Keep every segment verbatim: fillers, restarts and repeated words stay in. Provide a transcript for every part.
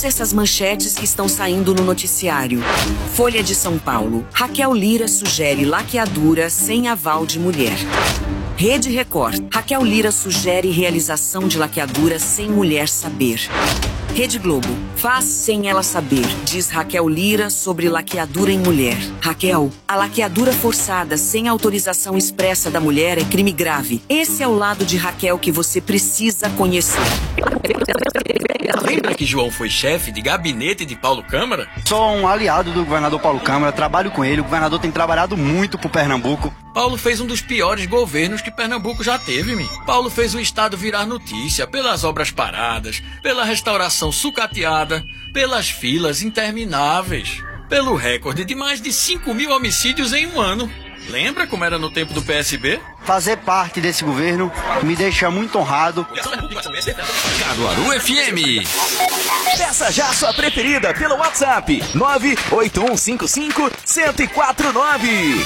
Ouça essas manchetes que estão saindo no noticiário. Folha de São Paulo. Raquel Lira sugere laqueadura sem aval de mulher. Rede Record. Raquel Lira sugere realização de laqueadura sem mulher saber. Rede Globo. Faz sem ela saber, diz Raquel Lira sobre laqueadura em mulher. Raquel, a laqueadura forçada sem autorização expressa da mulher é crime grave. Esse é o lado de Raquel que você precisa conhecer. Lembra que João foi chefe de gabinete de Paulo Câmara? Sou um aliado do governador Paulo Câmara, trabalho com ele, o governador tem trabalhado muito por Pernambuco. Paulo fez um dos piores governos que Pernambuco já teve, mi. Paulo fez o estado virar notícia pelas obras paradas, pela restauração sucateada, pelas filas intermináveis, pelo recorde de mais de cinco mil homicídios em um ano. Lembra como era no tempo do P S B? Fazer parte desse governo me deixa muito honrado. Caruaru F M. Peça já a sua preferida pelo WhatsApp nove oito um cinco cinco um zero quatro nove.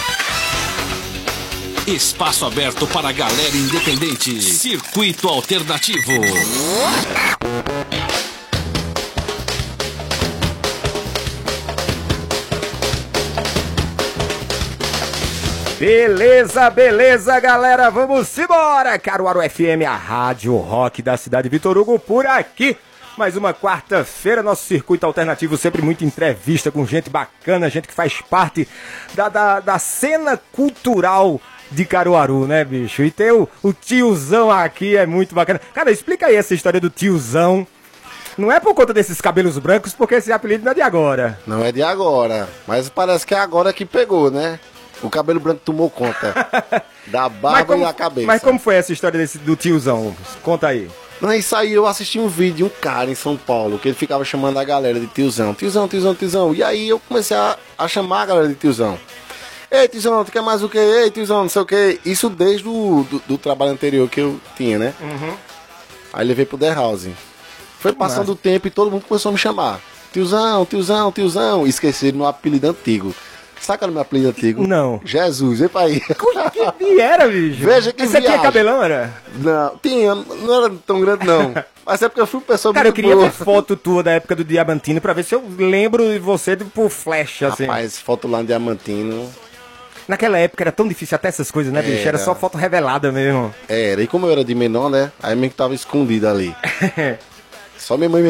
Espaço aberto para a galera independente. Circuito Alternativo. Beleza, beleza, galera, vamos embora! Caruaru F M, a rádio rock da cidade de Vitor Hugo, por aqui. Mais uma quarta-feira, nosso Circuito Alternativo, sempre muita entrevista com gente bacana, gente que faz parte da, da, da cena cultural de Caruaru, né, bicho? E ter o, o tiozão aqui é muito bacana. Cara, explica aí essa história do tiozão. Não é por conta desses cabelos brancos, porque esse apelido não é de agora. Não é de agora, mas parece que é agora que pegou, né? O cabelo branco tomou conta da barba como, e da cabeça. Mas como foi essa história desse, do tiozão? Conta aí. Não, isso aí eu assisti um vídeo de um cara em São Paulo, que ele ficava chamando a galera de tiozão. Tiozão, tiozão, tiozão. E aí eu comecei a, a chamar a galera de tiozão. Ei, tiozão, tu quer mais o quê? Ei, tiozão, não sei o quê. Isso desde o do, do trabalho anterior que eu tinha, né? Uhum. Aí levei pro The House. Foi passando o tempo e todo mundo começou a me chamar. Tiozão, tiozão, tiozão. Esqueceram meu apelido antigo. Saca no meu apelido antigo? Não. Jesus, vem pra aí. Que era, bicho? Veja que Você tinha cabelão, era? Não, tinha, não era tão grande não. Mas é porque eu fui uma pessoa Cara, muito eu queria boa. ver foto tua da época do Diamantino pra ver se eu lembro de você por flash, assim. Rapaz, foto lá no Diamantino. Naquela época era tão difícil até essas coisas, né, bicho? Era, era só foto revelada mesmo. Era, e como eu era de menor, né? Aí meio que tava escondido ali. Só minha mãe